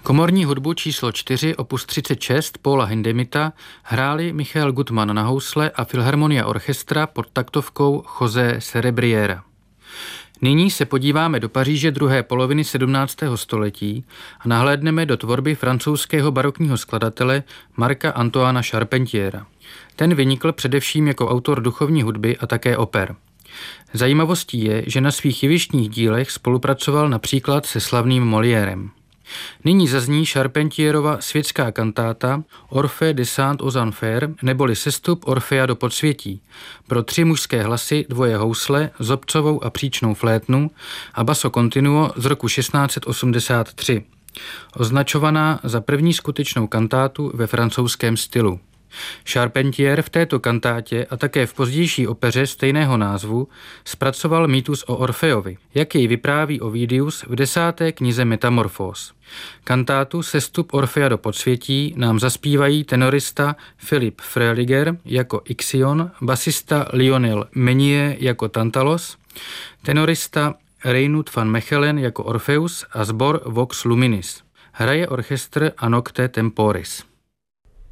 Komorní hudbu číslo 4 opus 36 Paula Hindemitha hráli Michael Gutmann na housle a Filharmonia Orchestra pod taktovkou José Cerebriera. Nyní se podíváme do Paříže druhé poloviny 17. století a nahlédneme do tvorby francouzského barokního skladatele Marca Antoina Charpentiera. Ten vynikl především jako autor duchovní hudby a také oper. Zajímavostí je, že na svých jevištních dílech spolupracoval například se slavným Moliérem. Nyní zazní Charpentierova světská kantáta Orphée descend aux enfers, neboli Sestup Orfea do podsvětí, pro 3 mužské hlasy, 2 housle, zobcovou a příčnou flétnu a basso continuo z roku 1683, označovaná za první skutečnou kantátu ve francouzském stylu. Charpentier v této kantátě a také v pozdější opeře stejného názvu zpracoval mýtus o Orfeovi, jak jej vypráví Ovidius v 10. knize Metamorfóz. Kantátu Sestup Orfea do podsvětí nám zaspívají tenorista Philippe Freiliger jako Ixion, basista Lionel Meunier jako Tantalos, tenorista Reinoud van Mechelen jako Orpheus a sbor Vox Luminis. Hraje orchestr A Nocte Temporis.